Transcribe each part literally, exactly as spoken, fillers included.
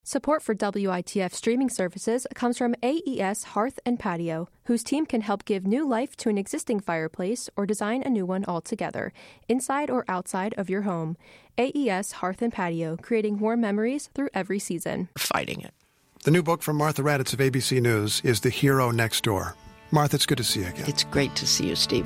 Support for W I T F streaming services comes from A E S Hearth and Patio, whose team can help give new life to an existing fireplace or design a new one altogether, inside or outside of your home. A E S Hearth and Patio, creating warm memories through every season. Fighting it. The new book from Martha Raddatz of A B C News is The Hero Next Door. Martha, it's good to see you again. It's great to see you, Steve.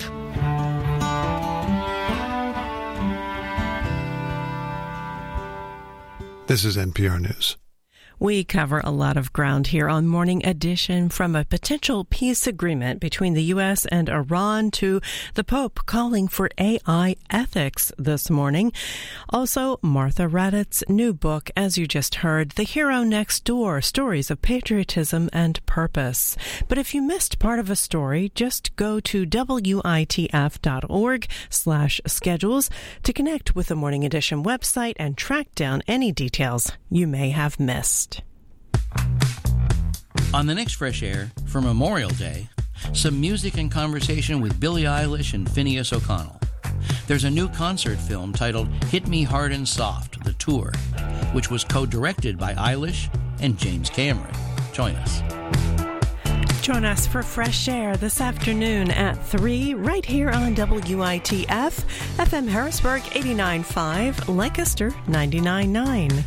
This is N P R News. We cover a lot of ground here on Morning Edition, from a potential peace agreement between the U S and Iran to the Pope calling for A I ethics this morning. Also, Martha Raddatz's new book, as you just heard, The Hero Next Door, Stories of Patriotism and Purpose. But if you missed part of a story, just go to W I T F dot org slash schedules to connect with the Morning Edition website and track down any details you may have missed. On the next Fresh Air, for Memorial Day, some music and conversation with Billie Eilish and Phineas O'Connell. There's a new concert film titled Hit Me Hard and Soft, The Tour, which was co-directed by Eilish and James Cameron. Join us. Join us for Fresh Air this afternoon at three, right here on W I T F, F M Harrisburg eighty-nine point five, Lancaster ninety-nine point nine.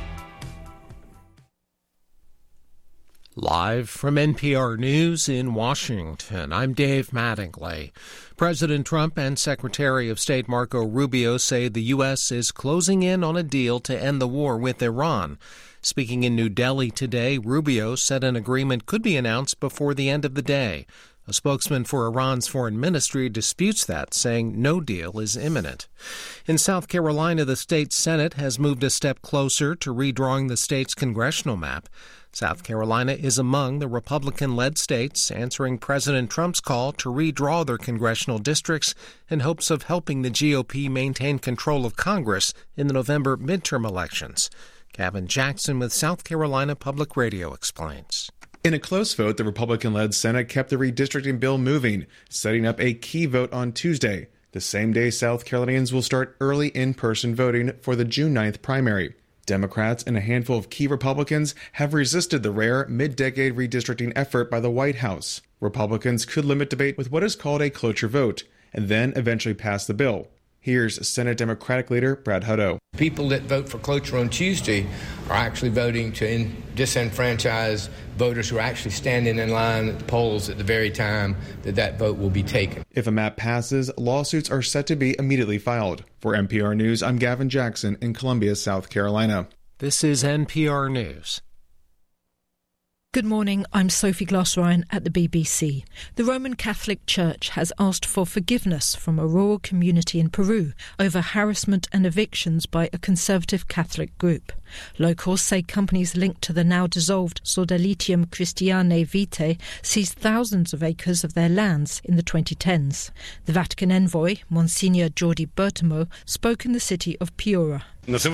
Live from N P R News in Washington, I'm Dave Mattingly. President Trump and Secretary of State Marco Rubio say the U S is closing in on a deal to end the war with Iran. Speaking in New Delhi today, Rubio said an agreement could be announced before the end of the day. A spokesman for Iran's foreign ministry disputes that, saying no deal is imminent. In South Carolina, the state Senate has moved a step closer to redrawing the state's congressional map. South Carolina is among the Republican-led states answering President Trump's call to redraw their congressional districts in hopes of helping the G O P maintain control of Congress in the November midterm elections. Gavin Jackson with South Carolina Public Radio explains. In a close vote, the Republican-led Senate kept the redistricting bill moving, setting up a key vote on Tuesday, the same day South Carolinians will start early in-person voting for the June ninth primary. Democrats and a handful of key Republicans have resisted the rare mid-decade redistricting effort by the White House. Republicans could limit debate with what is called a cloture vote, and then eventually pass the bill. Here's Senate Democratic leader Brad Hutto. People that vote for cloture on Tuesday are actually voting to in- disenfranchise voters who are actually standing in line at the polls at the very time that that vote will be taken. If a map passes, lawsuits are set to be immediately filed. For N P R News, I'm Gavin Jackson in Columbia, South Carolina. This is N P R News. Good morning, I'm Sophie Glass-Ryan at the B B C. The Roman Catholic Church has asked for forgiveness from a rural community in Peru over harassment and evictions by a conservative Catholic group. Locals say companies linked to the now dissolved Sodalitium Christianae Vitae seized thousands of acres of their lands in the twenty tens. The Vatican envoy, Monsignor Jordi Bertamo, spoke in the city of Piura. We have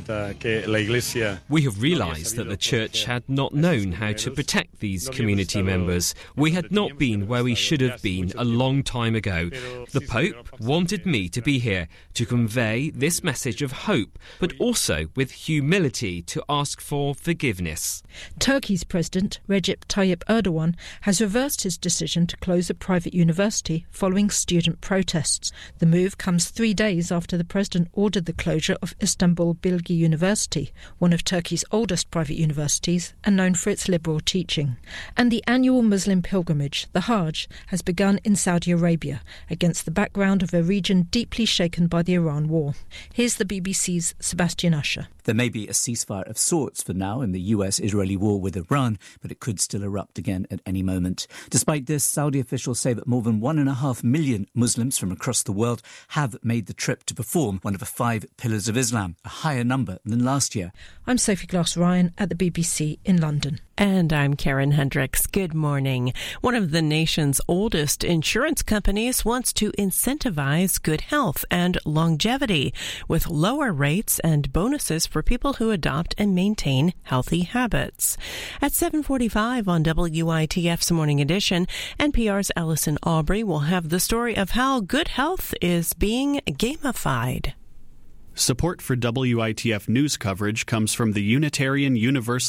realized that the Church had not known how to protect these community members. We had not been where we should have been a long time ago. The Pope wanted me to be here to convey this message of hope, but also with humility to ask for forgiveness. Turkey's President, Recep Tayyip Erdogan, has reversed his decision to close a private university following student protests. The move comes three days after the President ordered the closure of Istanbul Bilgi University, one of Turkey's oldest private universities and known for its liberal teaching. And the annual Muslim pilgrimage, the Hajj, has begun in Saudi Arabia against the background of a region deeply shaken by the Iran war. Here's the B B C's Sebastian Usher. There may be a ceasefire of sorts for now in the U S-Israeli war with Iran, but it could still erupt again at any moment. Despite this, Saudi officials say that more than one and a half million Muslims from across the world have made the trip to perform one of the five pillars of Islam, a higher number than last year. I'm Sophie Glass-Ryan at the B B C in London. And I'm Karen Hendricks. Good morning. One of the nation's oldest insurance companies wants to incentivize good health and longevity with lower rates and bonuses for people who adopt and maintain healthy habits. At seven forty-five on W I T F's Morning Edition, N P R's Allison Aubrey will have the story of how good health is being gamified. Support for W I T F news coverage comes from the Unitarian Universalist